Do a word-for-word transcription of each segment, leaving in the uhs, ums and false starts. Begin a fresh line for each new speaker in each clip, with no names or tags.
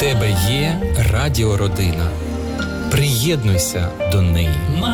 тебе є радіородина. Приєднуйся до неї.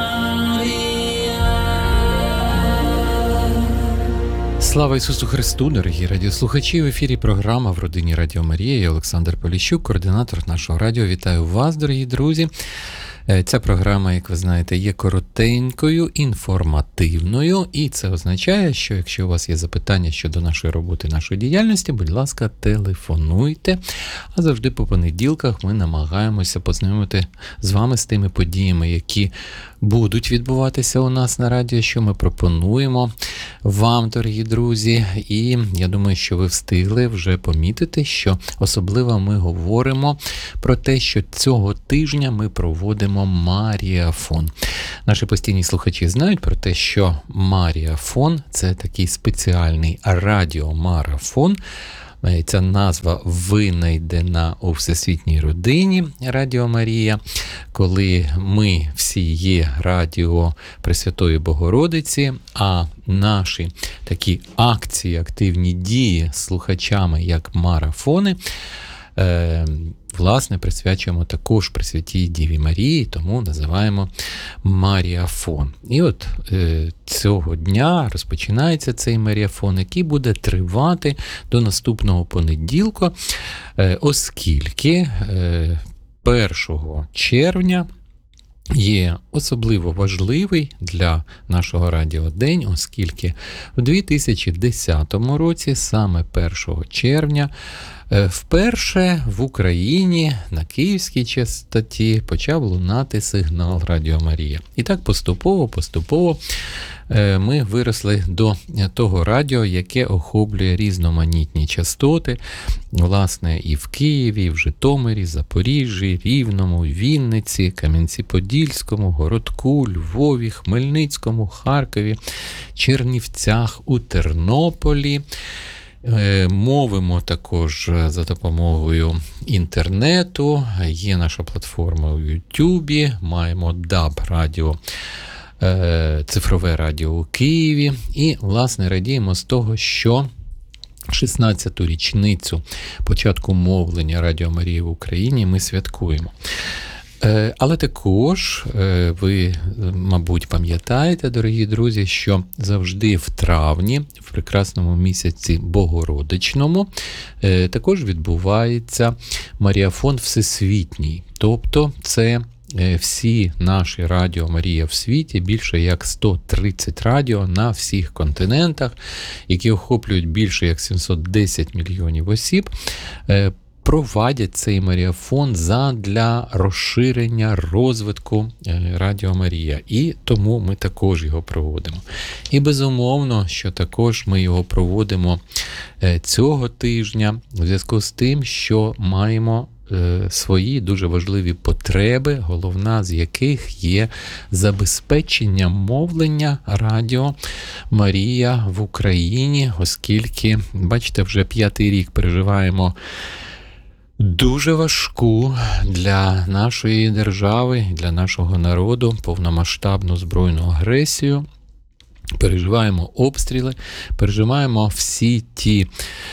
Слава Ісусу Христу, дорогі радіослухачі! В ефірі програма «В родині Радіо Марія». Я Олександр Поліщук, координатор нашого радіо. Вітаю вас, дорогі друзі! Ця програма, як ви знаєте, є коротенькою, інформативною, і це означає, що якщо у вас є запитання щодо нашої роботи, нашої діяльності, будь ласка, телефонуйте. А завжди по понеділках ми намагаємося познайомити з вами з тими подіями, які будуть відбуватися у нас на радіо, що ми пропонуємо вам, дорогі друзі. І я думаю, що ви встигли вже помітити, що особливо ми говоримо про те, що цього тижня ми проводимо Маріафон. Наші постійні слухачі знають про те, що Маріафон – це такий спеціальний радіомарафон. Ця назва винайдена у Всесвітній родині Радіо Марія, коли ми всі є радіо Пресвятої Богородиці, а наші такі акції, активні дії з слухачами, як марафони, е, власне, присвячуємо також Пресвятій Діві Марії, тому називаємо Маріафон. І от е, цього дня розпочинається цей Маріафон, який буде тривати до наступного понеділка, е, оскільки е, першого червня є особливо важливий для нашого радіо день, оскільки в дві тисячі десятому році, саме першого червня, вперше в Україні на київській частоті почав лунати сигнал Радіо Марія. І так поступово-поступово ми виросли до того радіо, яке охоплює різноманітні частоти, власне, і в Києві, і в Житомирі, Запоріжжі, Рівному, Вінниці, Кам'янці-Подільському, Городку, Львові, Хмельницькому, Харкові, Чернівцях, у Тернополі. Мовимо також за допомогою інтернету, є наша платформа у Ютубі, маємо даб радіо, цифрове радіо у Києві і, власне, радіємо з того, що шістнадцяту річницю початку мовлення Радіо Марії в Україні ми святкуємо. Але також ви, мабуть, пам'ятаєте, дорогі друзі, що завжди в травні, в прекрасному місяці Богородичному, також відбувається Маріафон Всесвітній. Тобто це всі наші Радіо Марія в світі, більше як сто тридцять радіо на всіх континентах, які охоплюють більше як сімсот десять мільйонів осіб, провадять цей Маріафон задля розширення, розвитку Радіо Марія. І тому ми також його проводимо. І безумовно, що також ми його проводимо цього тижня у зв'язку з тим, що маємо свої дуже важливі потреби, головна з яких є забезпечення мовлення Радіо Марія в Україні, оскільки, бачите, вже п'ятий рік переживаємо дуже важку для нашої держави, для нашого народу повномасштабну збройну агресію. Переживаємо обстріли, переживаємо всі ті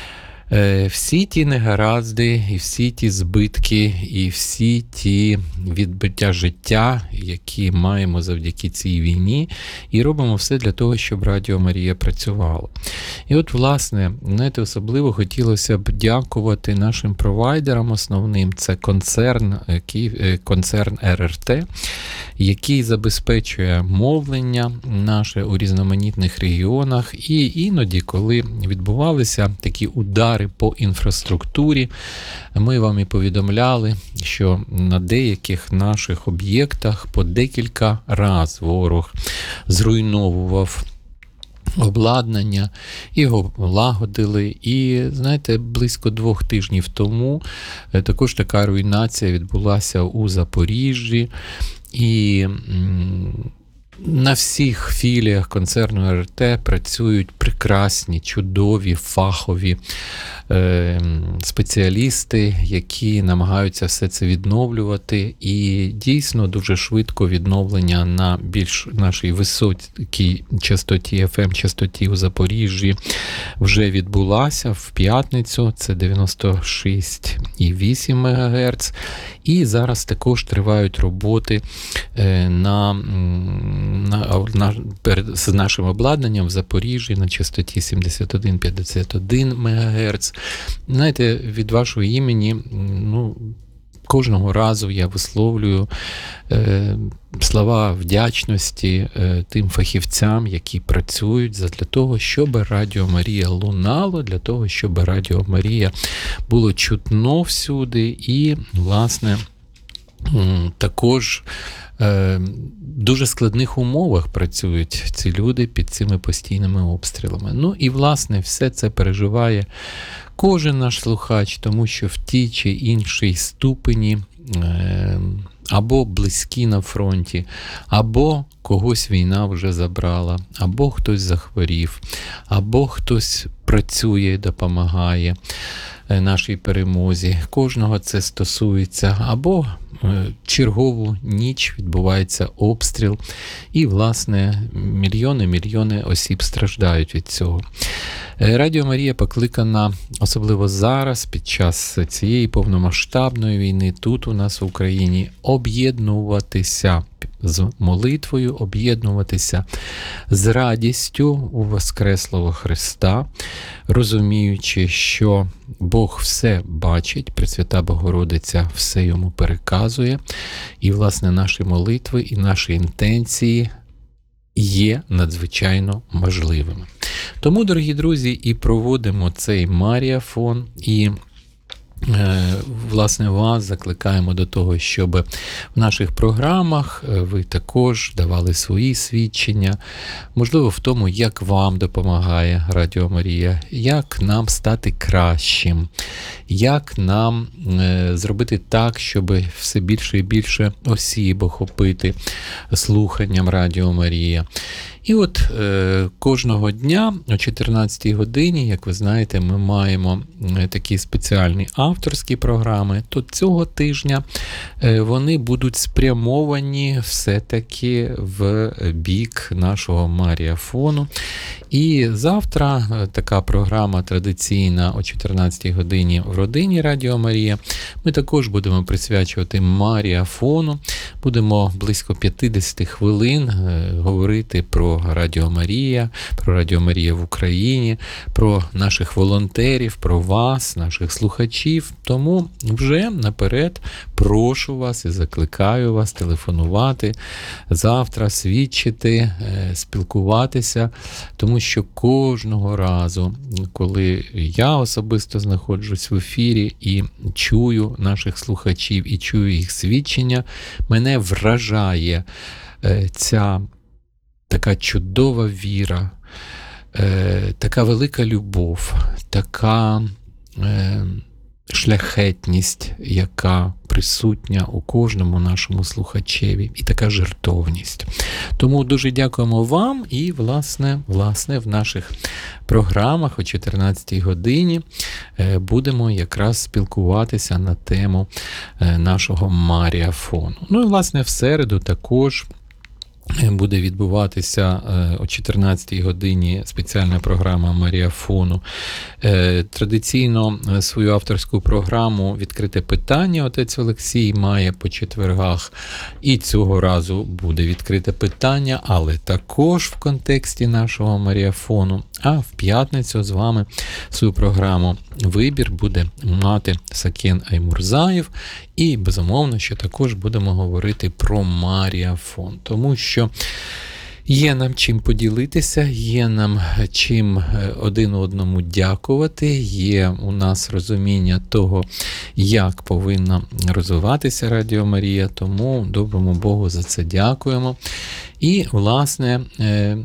Всі ті негаразди, і всі ті збитки, і всі ті відбиття життя, які маємо завдяки цій війні, і робимо все для того, щоб Радіо Марія працювало. І от, власне, знаєте, особливо хотілося б дякувати нашим провайдерам основним, це концерн, концерн ер ер те, який забезпечує мовлення наше у різноманітних регіонах, і іноді, коли відбувалися такі удари по інфраструктурі, ми вам і повідомляли, що на деяких наших об'єктах по декілька разів ворог зруйновував обладнання, його лагодили. І, знаєте, близько двох тижнів тому також така руйнація відбулася у Запоріжжі. І На всіх філіях концерну ар те працюють прекрасні, чудові, фахові е, спеціалісти, які намагаються все це відновлювати. І дійсно дуже швидко відновлення на більш нашій високій частоті, еф ем-частоті у Запоріжжі вже відбулася в п'ятницю, це дев'яносто шість і вісім мегагерц. І зараз також тривають роботи е, на На, на, перед, з нашим обладнанням в Запоріжжі на частоті сімдесят один п'ятдесят один мегагерц. Знаєте, від вашого імені, ну, кожного разу я висловлюю е, слова вдячності е, тим фахівцям, які працюють для того, щоб Радіо Марія лунало, для того, щоб Радіо Марія було чутно всюди і, власне, також в дуже складних умовах працюють ці люди під цими постійними обстрілами. Ну і, власне, все це переживає кожен наш слухач, тому що в тій чи іншій ступені або близькі на фронті, або когось війна вже забрала, або хтось захворів, або хтось працює і допомагає нашій перемозі. Кожного це стосується. Або чергову ніч відбувається обстріл, і, власне, мільйони-мільйони осіб страждають від цього. Радіо Марія покликана, особливо зараз, під час цієї повномасштабної війни, тут у нас в Україні, об'єднуватися з молитвою, об'єднуватися з радістю у Воскреслого Христа, розуміючи, що Бог все бачить, Пресвята Богородиця все йому переказує, і, власне, наші молитви і наші інтенції є надзвичайно можливими. Тому, дорогі друзі, і проводимо цей Маріафон, і власне, вас закликаємо до того, щоб в наших програмах ви також давали свої свідчення, можливо, в тому, як вам допомагає Радіо Марія, як нам стати кращим, як нам зробити так, щоб все більше і більше осіб охопити слуханням Радіо Марія. І от е, кожного дня о чотирнадцятій годині, як ви знаєте, ми маємо такі спеціальні авторські програми, то цього тижня е, вони будуть спрямовані все-таки в бік нашого Маріафону. І завтра така програма традиційна о чотирнадцятій годині в родині Радіо Марія. Ми також будемо присвячувати Маріафону. Будемо близько п'ятдесят хвилин е, говорити про Радіо Марія, про Радіо Марія в Україні, про наших волонтерів, про вас, наших слухачів. Тому вже наперед прошу вас і закликаю вас телефонувати завтра, свідчити, спілкуватися, тому що кожного разу, коли я особисто знаходжусь в ефірі і чую наших слухачів, і чую їх свідчення, мене вражає ця така чудова віра, е, така велика любов, така е, шляхетність, яка присутня у кожному нашому слухачеві, і така жертовність. Тому дуже дякуємо вам, і, власне, власне в наших програмах о чотирнадцятій годині е, будемо якраз спілкуватися на тему е, нашого Маріафону. Ну і, власне, в середу також буде відбуватися о чотирнадцятій годині спеціальна програма Маріафону. Традиційно свою авторську програму «Відкрите питання» отець Олексій має по четвергах, і цього разу буде відкрите питання, але також в контексті нашого Маріафону. А в п'ятницю з вами свою програму «Вибір» буде мати Сакен Аймурзаєв. І, безумовно, що також будемо говорити про Маріафон. Тому що є нам чим поділитися, є нам чим один одному дякувати, є у нас розуміння того, як повинна розвиватися Радіо Марія. Тому доброму Богу за це дякуємо. І, власне,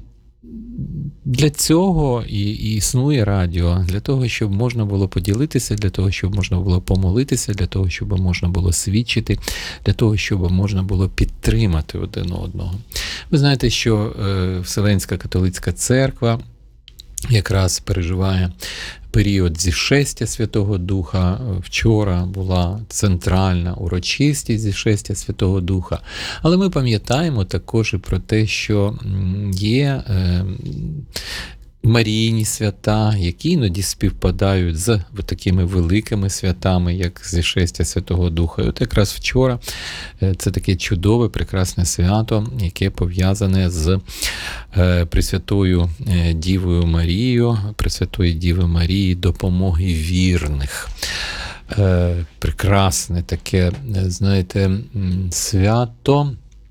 Для цього і, і існує радіо, для того, щоб можна було поділитися, для того, щоб можна було помолитися, для того, щоб можна було свідчити, для того, щоб можна було підтримати один одного. Ви знаєте, що е, Вселенська католицька церква якраз переживає період зішестя Святого Духа. Вчора була центральна урочистість зішестя Святого Духа. Але ми пам'ятаємо також і про те, що є е, Марійні свята, які іноді співпадають з такими великими святами, як зішестя Святого Духа. І от якраз вчора це таке чудове, прекрасне свято, яке пов'язане з Пресвятою Дівою Марією, Пресвятої Діви Марії, допомоги вірних. Прекрасне таке, знаєте, свято.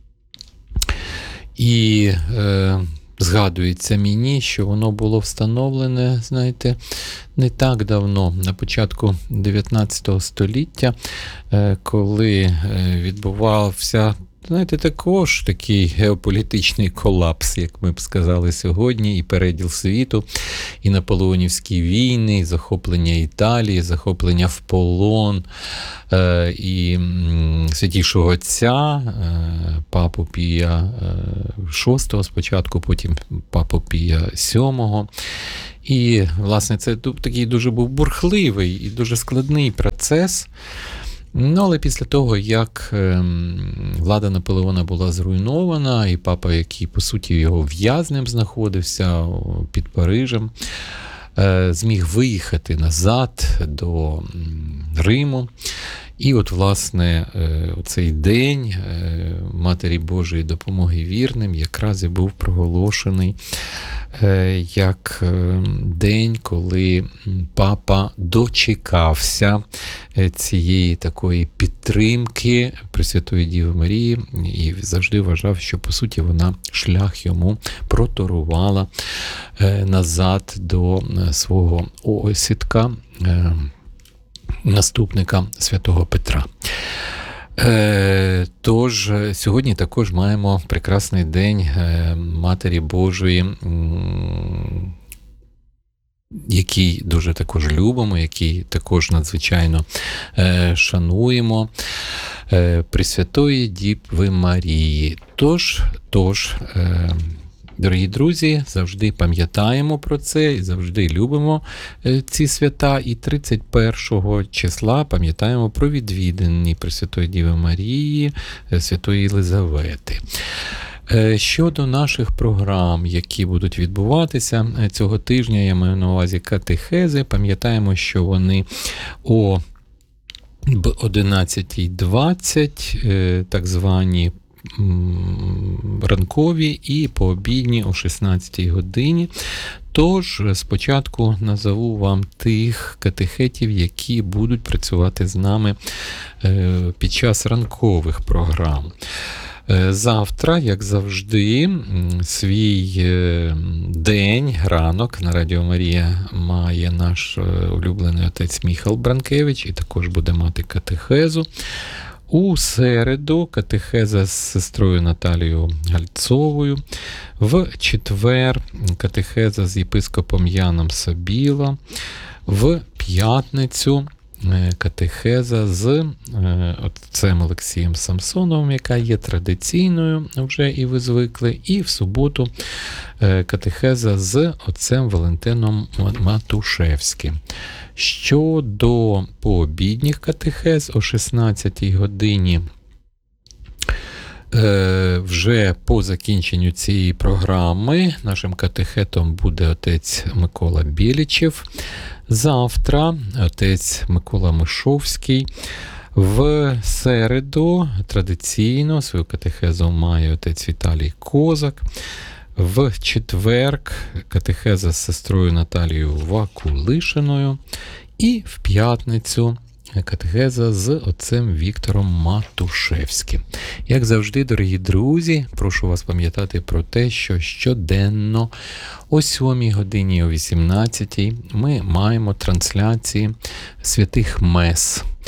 І згадується мені, що воно було встановлене, знаєте, не так давно, на початку дев'ятнадцятого століття, коли відбувався, знаєте, також такий геополітичний колапс, як ми б сказали сьогодні, і переділ світу, і наполеонівські війни, і захоплення Італії, захоплення в полон, і Святішого Отця, папу Пія шостого спочатку, потім папу Пія сьомого. І, власне, це такий дуже був бурхливий і дуже складний процес. Ну, але після того, як влада Наполеона була зруйнована, і папа, який, по суті, його в'язнем знаходився під Парижем, зміг виїхати назад до Риму. І от, власне, цей день Матері Божої допомоги вірним якраз і був проголошений як день, коли папа дочекався цієї такої підтримки Пресвятої Діви Марії і завжди вважав, що, по суті, вона шлях йому проторувала назад до свого осідка, наступника святого Петра. Тож, сьогодні також маємо прекрасний день Матері Божої, який дуже також любимо, який також надзвичайно шануємо, Пресвятої Діви Марії. Тож, тож, дорогі друзі, завжди пам'ятаємо про це і завжди любимо ці свята. І тридцять першого числа пам'ятаємо про відвідини Пресвятої Діви Марії, Святої Єлизавети. Щодо наших програм, які будуть відбуватися цього тижня, я маю на увазі катехези, пам'ятаємо, що вони о одинадцятій двадцять, так звані ранкові, і пообідні о шістнадцятій годині. Тож, спочатку назову вам тих катехетів, які будуть працювати з нами під час ранкових програм. Завтра, як завжди, свій день, ранок на Радіо Марія має наш улюблений отець Міхал Бранкевич і також буде мати катехезу. У середу катехеза з сестрою Наталією Гальцовою. В четвер катехеза з єпископом Яном Собіло. В п'ятницю катехеза з отцем Олексієм Самсоновим, яка є традиційною, вже і ви звикли. І в суботу катехеза з отцем Валентином Матушевським. Щодо пообідніх катехез о шістнадцятій годині, вже по закінченню цієї програми нашим катехетом буде отець Микола Білічев. Завтра отець Микола Мишовський. В середу традиційно свою катехезу має отець Віталій Козак. В четвер катехеза з сестрою Наталією Вакулишиною. І в п'ятницю катехеза з отцем Віктором Матушевським. Як завжди, дорогі друзі, прошу вас пам'ятати про те, що щоденно о сьомій годині, о вісімнадцятій ми маємо трансляції святих мес.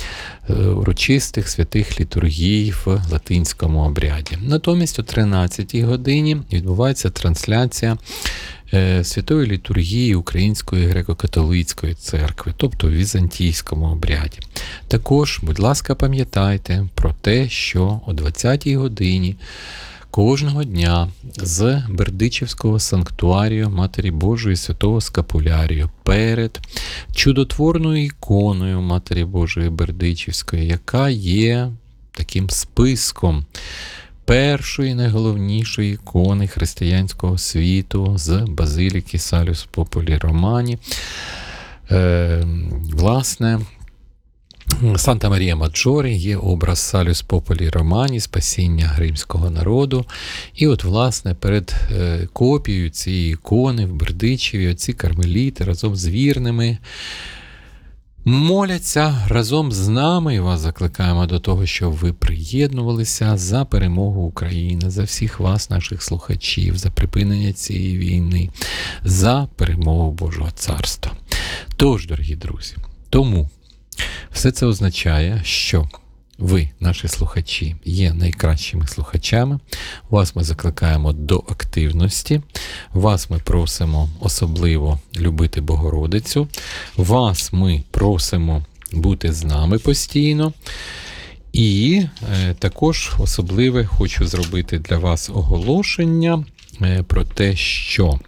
урочистих святих літургій в латинському обряді. Натомість о тринадцятій годині відбувається трансляція святої літургії Української греко-католицької церкви, тобто в візантійському обряді. Також, будь ласка, пам'ятайте про те, що о двадцятій годині кожного дня з Бердичівського санктуарію Матері Божої Святого Скапулярію перед чудотворною іконою Матері Божої Бердичівської, яка є таким списком першої найголовнішої ікони християнського світу з базиліки Салюс Популі Романі. Е, власне, Санта Марія Маджорі є образ Салюс Популі Романі, спасіння римського народу. І от, власне, перед е, копією цієї ікони в Бердичеві оці кармеліти разом з вірними моляться разом з нами, і вас закликаємо до того, щоб ви приєднувалися за перемогу України, за всіх вас, наших слухачів, за припинення цієї війни, за перемогу Божого Царства. Тож, дорогі друзі, тому все це означає, що ви, наші слухачі, є найкращими слухачами. Вас ми закликаємо до активності. Вас ми просимо особливо любити Богородицю. Вас ми просимо бути з нами постійно. І е, також особливе хочу зробити для вас оголошення е, про те, що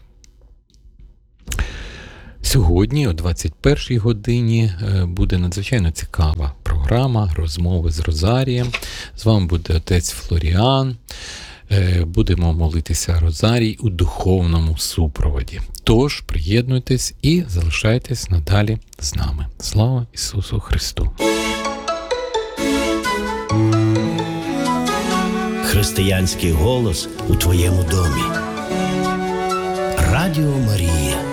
сьогодні о двадцять першій годині буде надзвичайно цікава програма «Розмови з Розарієм». З вами буде отець Флоріан. Будемо молитися Розарій у духовному супроводі. Тож приєднуйтесь і залишайтесь надалі з нами. Слава Ісусу Христу!
Християнський голос у твоєму домі. Радіо Марія.